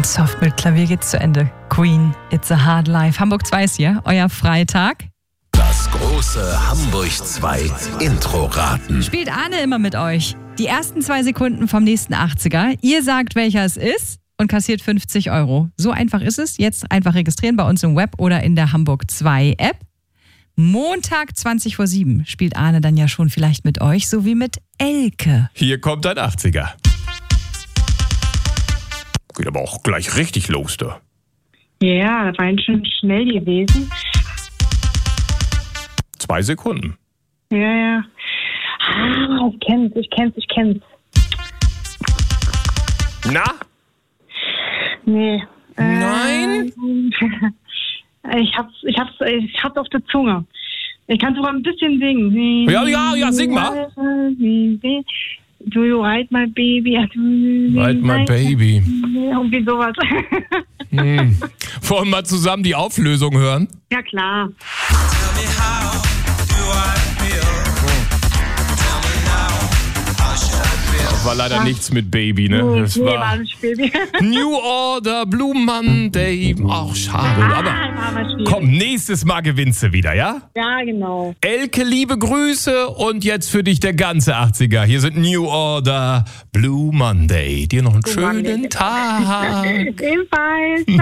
Und Soft mit Klavier geht's zu Ende. Queen, It's a Hard Life. Hamburg 2 ist hier, euer Freitag. Das große Hamburg 2 Intro-Raten. Spielt Arne immer mit euch. Die ersten 2 Sekunden vom nächsten 80er. Ihr sagt, welcher es ist und kassiert 50 Euro. So einfach ist es. Jetzt einfach registrieren bei uns im Web oder in der Hamburg 2 App. Montag 20:07 spielt Arne dann ja schon vielleicht mit euch, so wie mit Elke. Hier kommt ein 80er. Geht aber auch gleich richtig los, da. Ja, das war schon schnell gewesen. 2 Sekunden. Ja. Ah, ich kenn's. Na? Nee. Nein? Ich hab's auf der Zunge. Ich kann sogar ein bisschen singen. Ja, sing mal. Do you ride my baby? Ride my baby. Irgendwie sowas. Wollen wir mal zusammen die Auflösung hören? Ja, klar. War leider nichts mit Baby, ne? Das Nee, war war nicht Baby. New Order, Blue Monday. Ach, schade. Aber war schwierig. komm, nächstes Mal gewinnst du wieder, ja? Ja, genau. Elke, liebe Grüße und jetzt für dich der ganze 80er. Hier sind New Order, Blue Monday. Dir noch einen schönen Tag. Ebenfalls.